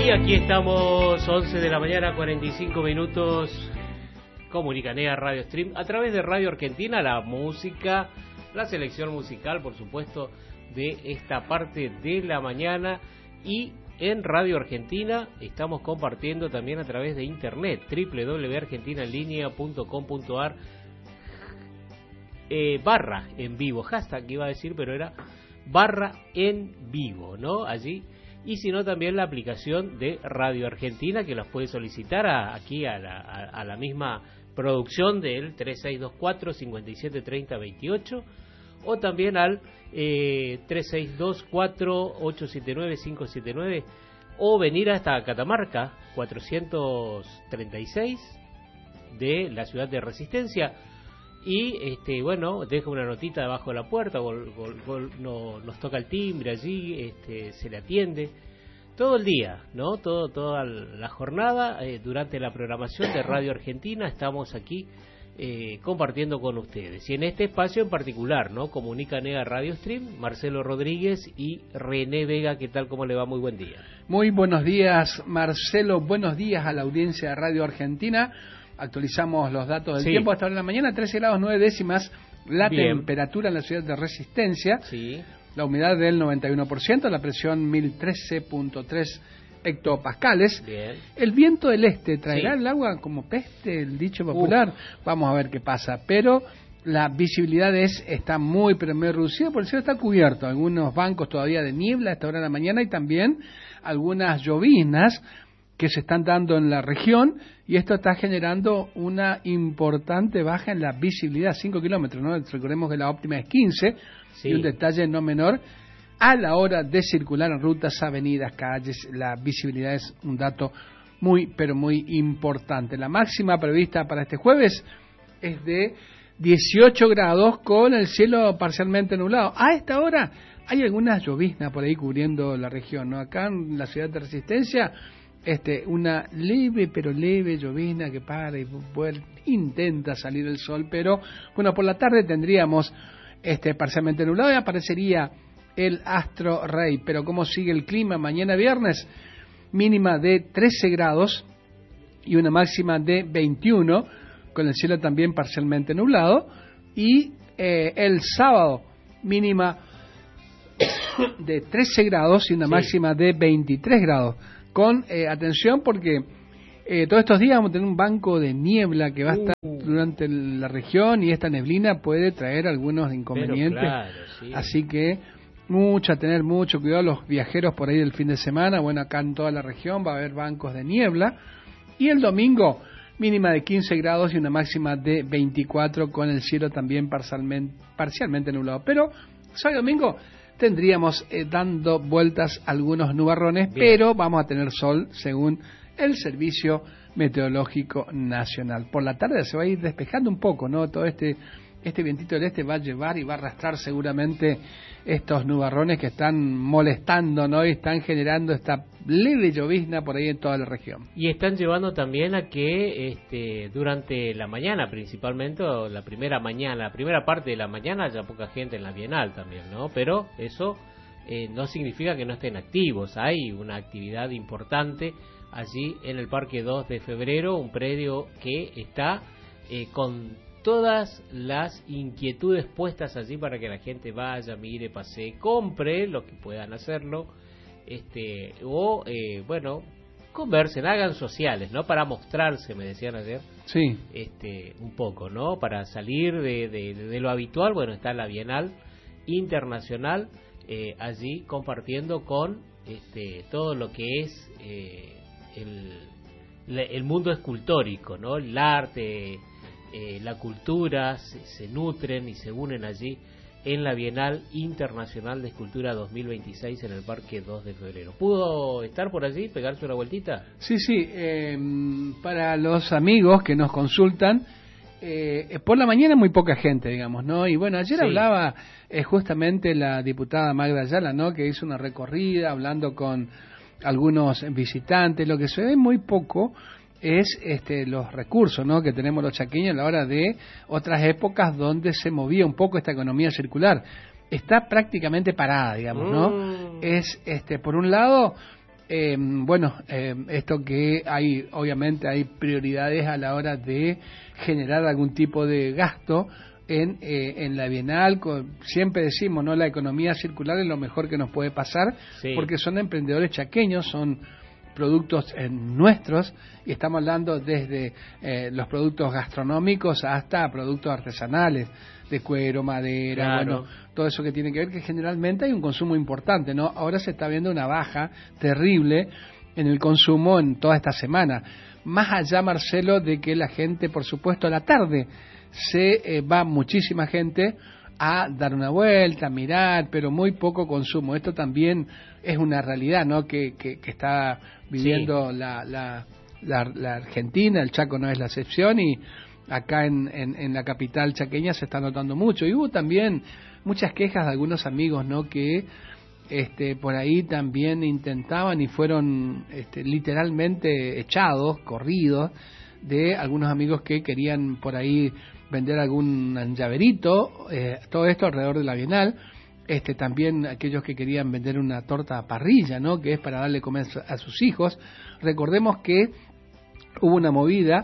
Y aquí estamos, 11 de la mañana, 45 minutos, Comunicanea Radio Stream, a través de Radio Argentina, la música, la selección musical, por supuesto, de esta parte de la mañana. Y en Radio Argentina estamos compartiendo también a través de internet, www.argentinaenlinea.com.ar, barra en vivo, hashtag iba a decir, pero era barra en vivo, ¿no? Allí. Y si no, también la aplicación de Radio Argentina, que las puede solicitar aquí a la misma producción del 3624-573028, o también al 3624-879-579, o venir hasta Catamarca 436 de la ciudad de Resistencia. Y bueno, deja una notita debajo de la puerta, nos toca el timbre allí, se le atiende todo el día, ¿no? Toda la jornada, durante la programación de Radio Argentina estamos aquí compartiendo con ustedes. Y en este espacio en particular, ¿no? Comunicanea Radio Stream, Marcelo Rodríguez y René Vega. ¿Qué tal? ¿Cómo le va? Muy buen día. Muy buenos días, Marcelo. Buenos días a la audiencia de Radio Argentina. Actualizamos los datos del tiempo. Hasta ahora en la mañana, 13 grados 9 décimas la temperatura en la ciudad de Resistencia. Sí. La humedad del 91%, la presión 1013.3 hectopascales. Bien. El viento del este traerá el agua como peste, el dicho popular. Vamos a ver qué pasa. Pero la visibilidad está muy, pero muy reducida, porque el cielo está cubierto. Algunos bancos todavía de niebla a esta hora de la mañana, y también algunas lloviznas que se están dando en la región, y esto está generando una importante baja en la visibilidad, 5 kilómetros, ¿no? Recordemos que la óptima es 15, y un detalle no menor, a la hora de circular en rutas, avenidas, calles, la visibilidad es un dato muy, pero muy importante. La máxima prevista para este jueves es de 18 grados con el cielo parcialmente nublado. A esta hora hay algunas lloviznas por ahí cubriendo la región, ¿no? Acá en la ciudad de Resistencia, una leve, pero leve llovizna que para y intenta salir el sol, pero bueno, por la tarde tendríamos parcialmente nublado y aparecería el astro rey. Pero ¿cómo sigue el clima? Mañana viernes, mínima de 13 grados y una máxima de 21, con el cielo también parcialmente nublado, y el sábado, mínima de 13 grados y una máxima de 23 grados. Con atención, porque todos estos días vamos a tener un banco de niebla que va a estar durante la región, y esta neblina puede traer algunos inconvenientes. Claro, así que tener mucho cuidado los viajeros por ahí del fin de semana. Bueno, acá en toda la región va a haber bancos de niebla. Y el domingo, mínima de 15 grados y una máxima de 24, con el cielo también parcialmente nublado. Pero sábado y domingo tendríamos dando vueltas algunos nubarrones, pero vamos a tener sol según el Servicio Meteorológico Nacional. Por la tarde se va a ir despejando un poco, ¿no? Todo este vientito del este va a llevar y va a arrastrar seguramente estos nubarrones que están molestando, ¿no? Y están generando esta leve llovizna por ahí en toda la región. Y están llevando también a que durante la mañana, principalmente, o la primera parte de la mañana, haya poca gente en la Bienal también, ¿no? Pero eso no significa que no estén activos. Hay una actividad importante allí en el Parque 2 de Febrero, un predio que está con todas las inquietudes puestas allí para que la gente vaya, mire, pase, compre, lo que puedan hacerlo, conversen, hagan sociales, ¿no? Para mostrarse, me decían ayer. Sí. Un poco, ¿no? Para salir de lo habitual. Bueno, está la Bienal Internacional allí compartiendo con todo lo que es el mundo escultórico, ¿no? El arte, la cultura se nutren y se unen allí en la Bienal Internacional de Escultura 2026 en el Parque 2 de Febrero. ¿Pudo estar por allí, pegarse una vueltita? Sí, para los amigos que nos consultan, por la mañana muy poca gente, digamos, ¿no? Y bueno, ayer hablaba justamente la diputada Magda Ayala, ¿no? Que hizo una recorrida hablando con algunos visitantes. Lo que se ve muy poco es los recursos, ¿no? Que tenemos los chaqueños a la hora de otras épocas donde se movía un poco esta economía circular. Está prácticamente parada, digamos, ¿no? Es por un lado Esto que obviamente hay prioridades a la hora de generar algún tipo de gasto en la Bienal. Siempre decimos, ¿no? La economía circular es lo mejor que nos puede pasar, sí, porque son emprendedores chaqueños, son productos nuestros, y estamos hablando desde los productos gastronómicos hasta productos artesanales, de cuero, madera, claro, todo eso que tiene que ver, que generalmente hay un consumo importante, ¿no? Ahora se está viendo una baja terrible en el consumo en toda esta semana. Más allá, Marcelo, de que la gente, por supuesto, a la tarde va muchísima gente a dar una vuelta, a mirar, pero muy poco consumo. Esto también es una realidad, ¿no? Que está viviendo, sí, la Argentina. El Chaco no es la excepción, y acá en la capital chaqueña se está notando mucho. Y hubo también muchas quejas de algunos amigos, ¿no? Que por ahí también intentaban y fueron literalmente echados, corridos, de algunos amigos que querían por ahí vender algún llaverito, todo esto alrededor de la Bienal. También aquellos que querían vender una torta a parrilla, ¿no? Que es para darle comer a sus hijos. Recordemos que hubo una movida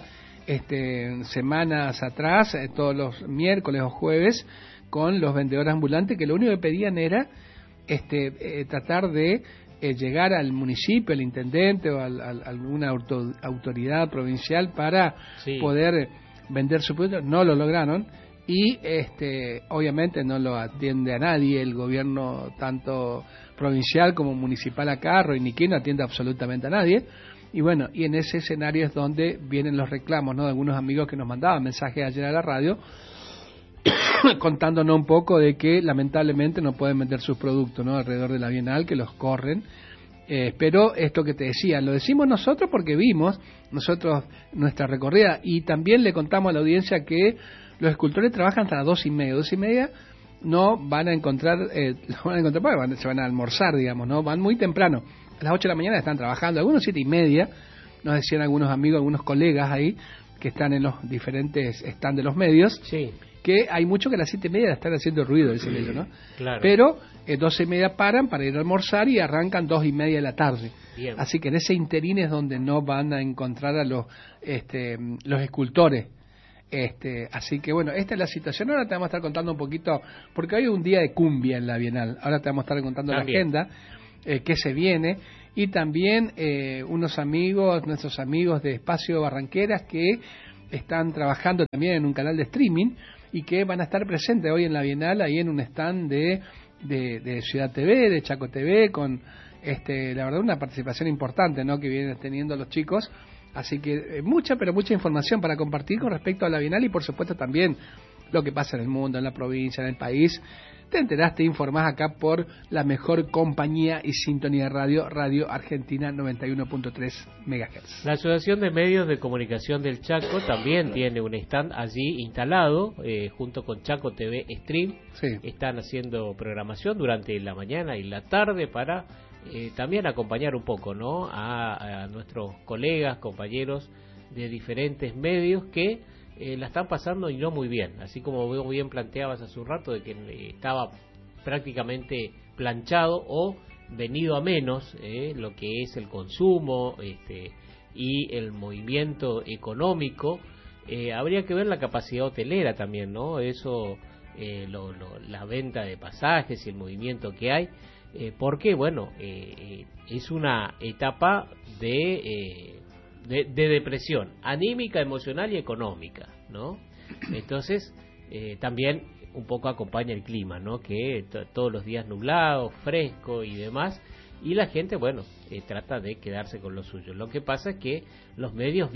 semanas atrás, todos los miércoles o jueves, con los vendedores ambulantes, que lo único que pedían era tratar de llegar al municipio, al intendente o a alguna autoridad provincial para, sí, poder vender su producto. No lo lograron, y obviamente no lo atiende a nadie el gobierno, tanto provincial como municipal acá. Roiniquí no atiende absolutamente a nadie. Y bueno, y en ese escenario es donde vienen los reclamos, ¿no? De algunos amigos que nos mandaban mensajes ayer a la radio contándonos un poco de que lamentablemente no pueden vender sus productos, ¿no? Alrededor de la Bienal, que los corren. Pero esto que te decía, lo decimos nosotros porque vimos nosotros nuestra recorrida, y también le contamos a la audiencia que los escultores trabajan hasta las 2:30. 2:30 no van a encontrar, porque se van a almorzar, digamos, ¿no? Van muy temprano. A las 8 de la mañana están trabajando, algunos 7:30, nos decían algunos amigos, algunos colegas ahí que están en los diferentes stands de los medios, sí, que hay muchos que a las 7:30 están haciendo ruido, dicen ellos, ¿no? Claro. Pero 12:30 paran para ir a almorzar y arrancan 2:30 de la tarde. Bien. Así que en ese interín es donde no van a encontrar a los escultores. Así que bueno, esta es la situación. Ahora te vamos a estar contando un poquito, porque hoy es un día de cumbia en la Bienal. Ahora te vamos a estar contando también la agenda, que se viene, y también nuestros amigos de Espacio Barranqueras, que están trabajando también en un canal de streaming y que van a estar presentes hoy en la Bienal, ahí en un stand de Ciudad TV, de Chaco TV, con la verdad una participación importante, ¿no? Que vienen teniendo los chicos. Así que mucha información para compartir con respecto a la Bienal, y por supuesto también lo que pasa en el mundo, en la provincia, en el país. Te enteraste, informás acá por la mejor compañía y sintonía de radio, Radio Argentina 91.3 MHz. La Asociación de Medios de Comunicación del Chaco también tiene un stand allí instalado, junto con Chaco TV Stream. Sí. Están haciendo programación durante la mañana y la tarde para también acompañar un poco, ¿no? a nuestros colegas, compañeros de diferentes medios que la están pasando y no muy bien, así como vos bien planteabas hace un rato de que estaba prácticamente planchado o venido a menos lo que es el consumo y el movimiento económico. Habría que ver la capacidad hotelera también, ¿no? Eso, la venta de pasajes y el movimiento que hay, porque bueno, es una etapa de depresión anímica, emocional y económica, ¿no? Entonces también un poco acompaña el clima, ¿no? Que todos los días nublado, fresco y demás, y la gente, bueno, trata de quedarse con lo suyo. Lo que pasa es que los medios